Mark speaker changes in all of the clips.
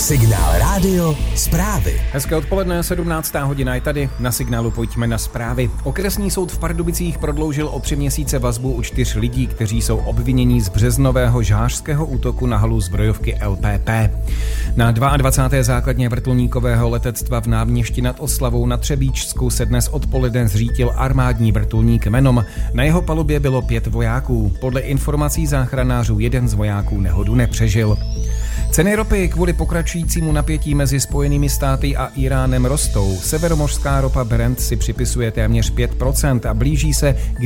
Speaker 1: Signál rádio, zprávy.
Speaker 2: Hezké odpoledne, 17. hodina je tady. Na Signálu pojďme na zprávy. Okresní soud v Pardubicích prodloužil o 3 měsíce vazbu u 4 lidí, kteří jsou obviněni z březnového žhářského útoku na halu zbrojovky LPP. Na 22. základně vrtulníkového letectva v Náměšti nad Oslavou na Třebíčsku se dnes odpoledne zřítil armádní vrtulník Venom. Na jeho palubě bylo 5 vojáků. Podle informací záchranářů jeden z vojáků nehodu nepřežil. Ceny ropy kvůli pokračujícímu napětí mezi Spojenými státy a Iránem rostou. Severomořská ropa Brent si připisuje téměř 5% a blíží se k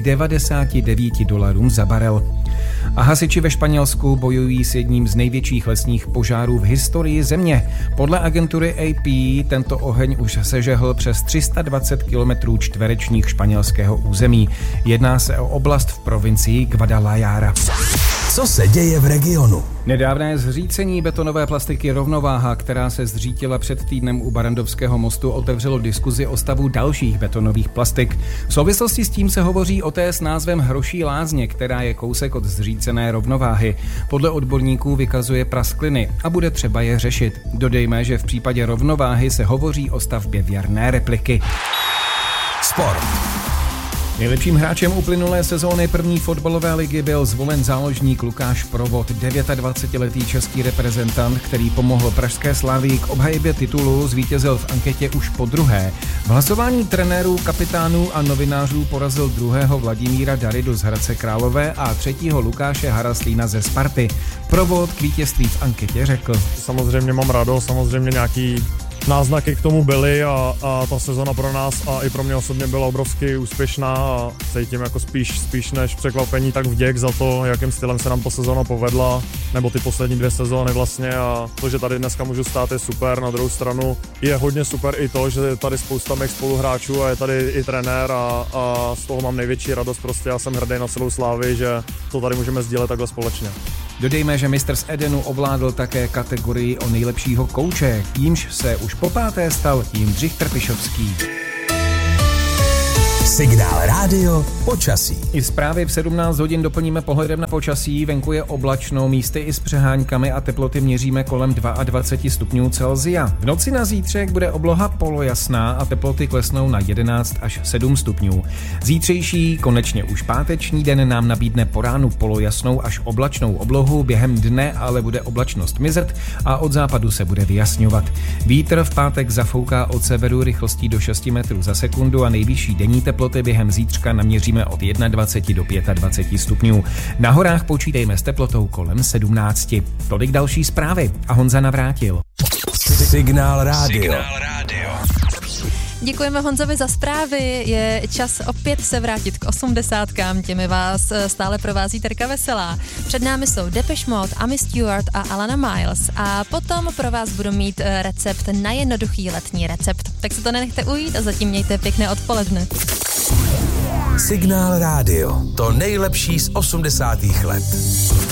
Speaker 2: $99 za barel. A hasiči ve Španělsku bojují s jedním z největších lesních požárů v historii země. Podle agentury AP tento oheň už sežehl přes 320 km čtverečních španělského území. Jedná se o oblast v provincii Guadalajara.
Speaker 1: Co se děje v regionu?
Speaker 2: Nedávné zřícení betonové plastiky Rovnováha, která se zřítila před týdnem u Barrandovského mostu, otevřelo diskuzi o stavu dalších betonových plastik. V souvislosti s tím se hovoří o té s názvem Hroší lázně, která je kousek od zřícené Rovnováhy. Podle odborníků vykazuje praskliny a bude třeba je řešit. Dodejme, že v případě Rovnováhy se hovoří o stavbě věrné repliky.
Speaker 1: Sport.
Speaker 2: Nejlepším hráčem uplynulé sezóny první fotbalové ligy byl zvolen záložník Lukáš Provod, 29letý český reprezentant, který pomohl pražské Slavii k obhajobě titulu, zvítězil v anketě už po druhé. V hlasování trenérů, kapitánů a novinářů porazil druhého Vladimíra Daridu z Hradce Králové a třetího Lukáše Haraslína ze Sparty. Provod k vítězství v anketě řekl:
Speaker 3: Samozřejmě mám radost, samozřejmě nějaký náznaky k tomu byly a ta sezona pro nás a i pro mě osobně byla obrovsky úspěšná a cítím jako spíš než překvapení, tak vděk za to, jakým stylem se nám ta sezona povedla, nebo ty poslední 2 sezóny vlastně, a to, že tady dneska můžu stát, je super. Na druhou stranu je hodně super i to, že je tady spousta mých spoluhráčů a je tady i trenér a z toho mám největší radost, prostě já jsem hrdý na celou Slávy, že to tady můžeme sdílet takhle společně.
Speaker 2: Dodejme, že mistr z Edenu ovládl také kategorii o nejlepšího kouče, jímž se už po 5. stal Jindřich Trpišovský.
Speaker 1: Signál rádio, počasí.
Speaker 2: I zprávy v 17 hodin doplníme pohledem na počasí. Venku je oblačno, místy i s přehánkami a teploty měříme kolem 22 stupňů Celsia. V noci na zítřek bude obloha polojasná a teploty klesnou na 11 až 7 stupňů. Zítřejší, konečně už páteční den nám nabídne po ránu polojasnou až oblačnou oblohu, během dne ale bude oblačnost mizet a od západu se bude vyjasňovat. Vítr v pátek zafouká od severu rychlostí do 6 metrů za sekundu a nejvyšší denní teploty během zítřka naměříme od 21 do 25 stupňů. Na horách počítejme s teplotou kolem 17. Tolik další zprávy a Honza Navrátil.
Speaker 1: Signál rádio.
Speaker 4: Děkujeme Honzovi za zprávy. Je čas opět se vrátit k 80kám. Těmi vás stále provází Terka Veselá. Před námi jsou Depeche Mode, Amy Stewart a Alana Miles. A potom pro vás budu mít recept na jednoduchý letní recept. Tak se to nenechte ujít a zatím mějte pěkné odpoledne.
Speaker 1: Signál rádio. To nejlepší z 80. let.